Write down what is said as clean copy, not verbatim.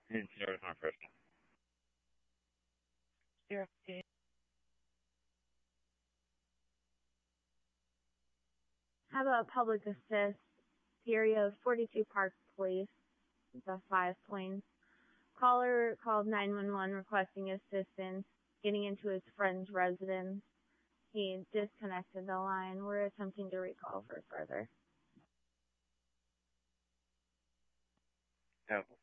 It's North first. Zero. How about public assist? Period 42 Park Place, the 5 Points. Caller called 911 requesting assistance getting into his friend's residence. He disconnected the line. We're attempting to recall for further. Oh,